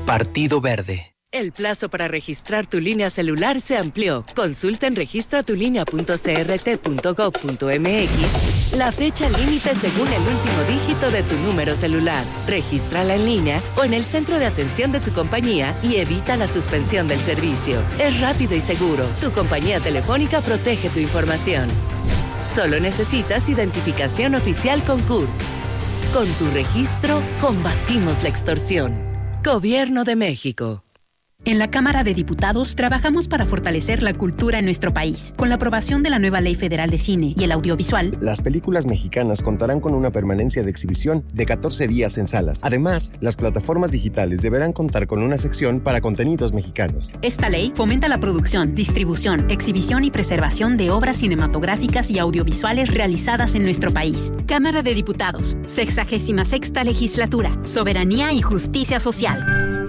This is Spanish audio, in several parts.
Partido Verde. El plazo para registrar tu línea celular se amplió. Consulta en registratulinea.crt.gov.mx la fecha límite según el último dígito de tu número celular. Regístrala en línea o en el centro de atención de tu compañía y evita la suspensión del servicio. Es rápido y seguro. Tu compañía telefónica protege tu información. Solo necesitas identificación oficial con CURP. Con tu registro, combatimos la extorsión. Gobierno de México. En la Cámara de Diputados trabajamos para fortalecer la cultura en nuestro país. Con la aprobación de la nueva Ley Federal de Cine y el Audiovisual, las películas mexicanas contarán con una permanencia de exhibición de 14 días en salas. Además, las plataformas digitales deberán contar con una sección para contenidos mexicanos. Esta ley fomenta la producción, distribución, exhibición y preservación de obras cinematográficas y audiovisuales realizadas en nuestro país. Cámara de Diputados, 66ª Legislatura, Soberanía y Justicia Social.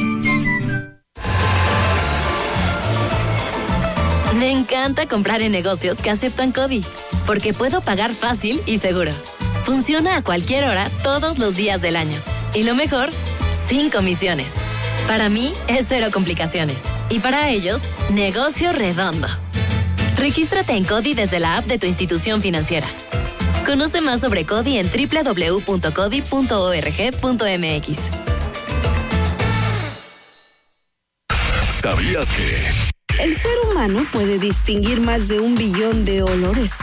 Me encanta comprar en negocios que aceptan CODI, porque puedo pagar fácil y seguro. Funciona a cualquier hora, todos los días del año. Y lo mejor, sin comisiones. Para mí, es cero complicaciones. Y para ellos, negocio redondo. Regístrate en CODI desde la app de tu institución financiera. Conoce más sobre CODI en www.codi.org.mx. ¿Sabías que el ser humano puede distinguir más de 1 billón de olores?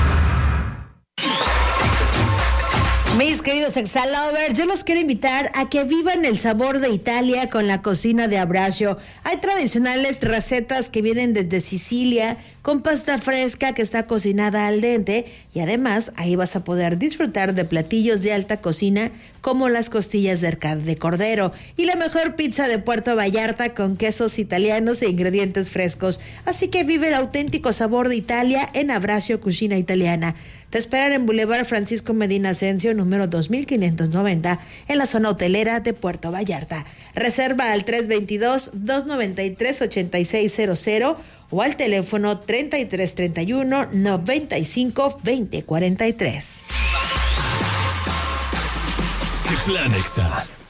Mis queridos Exalovers, yo los quiero invitar a que vivan el sabor de Italia con la cocina de Abrasio. Hay tradicionales recetas que vienen desde Sicilia, con pasta fresca que está cocinada al dente, y además ahí vas a poder disfrutar de platillos de alta cocina como las costillas de cordero y la mejor pizza de Puerto Vallarta con quesos italianos e ingredientes frescos. Así que vive el auténtico sabor de Italia en Abrasio Cucina Italiana. Te esperan en Boulevard Francisco Medina Asensio, número 2590, en la zona hotelera de Puerto Vallarta. Reserva al 322-293-8600 o al teléfono 3331-95-2043. Plan Exa